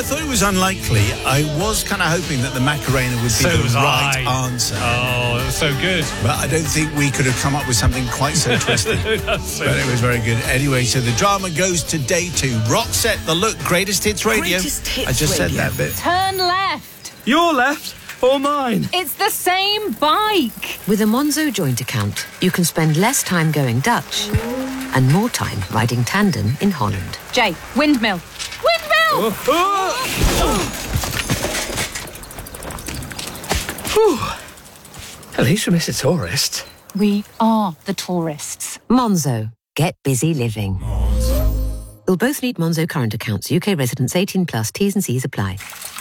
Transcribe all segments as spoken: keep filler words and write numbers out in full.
thought it was unlikely. I was kind of hoping that the Macarena would be So the was right I. answer. Oh, it was so good. But I don't think we could have come up with something quite so twisted. so But it was very good. Anyway, so the drama goes to day two. Rock set the look. Greatest hits radio. Greatest hits I just radio. said that bit. Turn left. Your left or mine? It's the same bike. With a Monzo joint account, you can spend less time going Dutch and more time riding tandem in Holland. Jay, windmill. Windmill! Oh, oh. Whew. At least we miss a tourist. We are the tourists. Monzo. Get busy living. You'll both need Monzo current accounts. U K residents eighteen plus. T's and C's apply.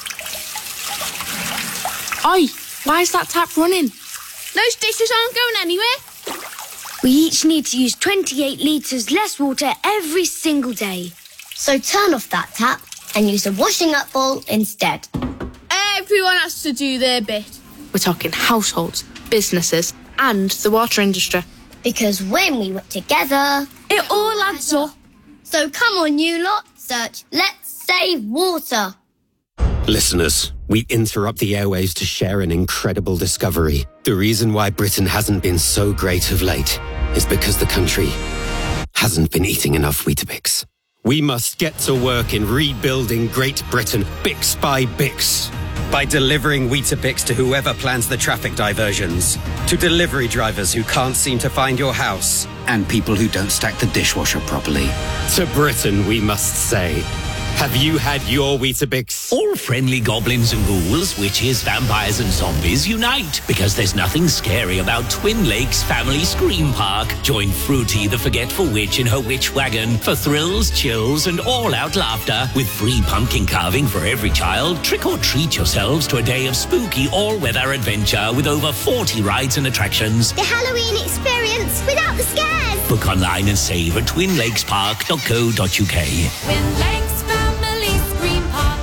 Oi, why is that tap running? Those dishes aren't going anywhere. We each need to use twenty-eight litres less water every single day. So turn off that tap and use a washing up bowl instead. Everyone has to do their bit. We're talking households, businesses, and the water industry. Because when we work together, it all adds up. So come on, you lot, search Let's Save Water. Listeners, we interrupt the airwaves to share an incredible discovery. The reason why Britain hasn't been so great of late is because the country hasn't been eating enough Weetabix. We must get to work in rebuilding Great Britain, Bix by Bix. By delivering Weetabix to whoever plans the traffic diversions, to delivery drivers who can't seem to find your house, and people who don't stack the dishwasher properly. To Britain, we must say, have you had your Weetabix? All friendly goblins and ghouls, witches, vampires and zombies unite because there's nothing scary about Twin Lakes Family Scream Park. Join Fruity the Forgetful Witch in her witch wagon for thrills, chills and all-out laughter with free pumpkin carving for every child. Trick or treat yourselves to a day of spooky all-weather adventure with over forty rides and attractions. The Halloween experience without the scares. Book online and save at twin lakes park dot co dot uk. Twin Lakes Family Scream Park.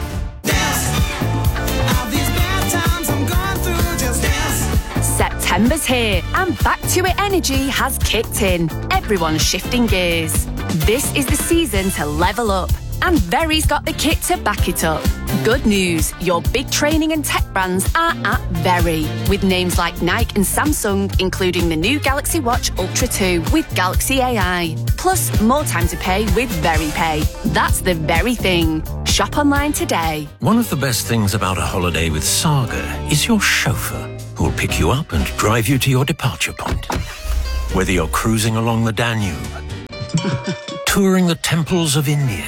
September's here and Back to It energy has kicked in. Everyone's shifting gears. This is the season to level up, and Very's got the kit to back it up. Good news, your big training and tech brands are at Very, with names like Nike and Samsung, including the new Galaxy Watch Ultra two with Galaxy A I. Plus, more time to pay with VeryPay. That's the very thing. Shop online today. One of the best things about a holiday with Saga is your chauffeur, who will pick you up and drive you to your departure point. Whether you're cruising along the Danube, touring the temples of India,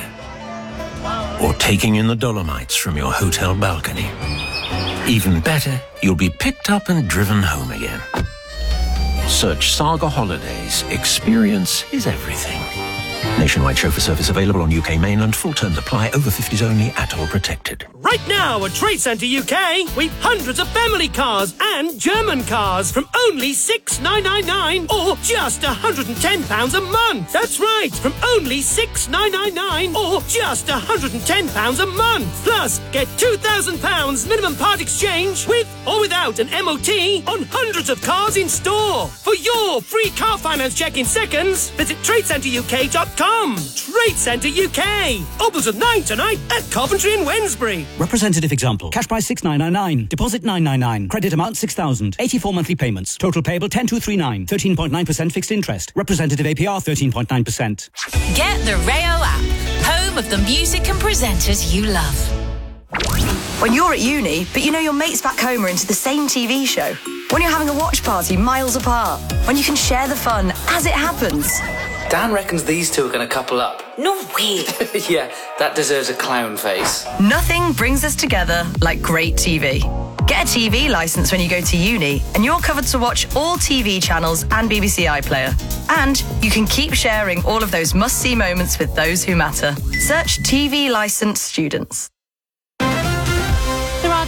or taking in the Dolomites from your hotel balcony. Even better, you'll be picked up and driven home again. Search Saga Holidays. Experience is everything. Nationwide chauffeur service available on U K mainland. Full terms apply. Over fifties only. At all protected. Right now at Trade Centre U K, we've hundreds of family cars and German cars from only six thousand nine hundred ninety-nine or just one hundred ten pounds a month. That's right, from only six thousand nine hundred ninety-nine or just one hundred ten pounds a month. Plus, get two thousand pounds minimum part exchange with or without an M O T on hundreds of cars in store. For your free car finance check in seconds, visit trade centre U K dot com. Trade Centre U K. Opens at nine tonight at Coventry and Wednesbury. Representative example. Cash price six thousand nine hundred ninety-nine. Deposit nine hundred ninety-nine. Credit amount six thousand. eighty-four monthly payments. Total payable ten thousand two hundred thirty-nine. thirteen point nine percent fixed interest. Representative A P R thirteen point nine percent. Get the Rayo app. Home of the music and presenters you love. When you're at uni, but you know your mates back home are into the same T V show. When you're having a watch party miles apart. When you can share the fun as it happens. Dan reckons these two are going to couple up. No way. Yeah, that deserves a clown face. Nothing brings us together like great T V. Get a T V licence when you go to uni, and you're covered to watch all T V channels and B B C iPlayer. And you can keep sharing all of those must-see moments with those who matter. Search T V licensed students. There are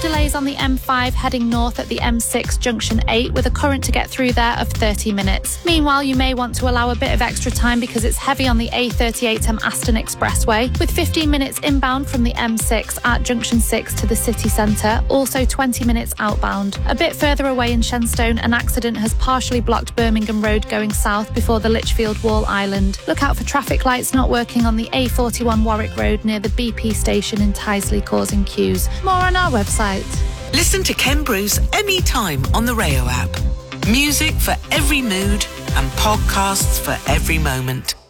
delays on the M five heading north at the M six junction eight with a current to get through there of thirty minutes. Meanwhile, you may want to allow a bit of extra time because it's heavy on the A thirty-eight M Aston Expressway with fifteen minutes inbound from the M six at junction six to the city centre, also twenty minutes outbound. A bit further away in Shenstone, an accident has partially blocked Birmingham Road going south before the Lichfield Wall Island. Look out for traffic lights not working on the A forty-one Warwick Road near the B P station in Tyseley, causing queues. More on our website. Listen to Ken Bruce anytime on the Rayo app. Music for every mood and podcasts for every moment.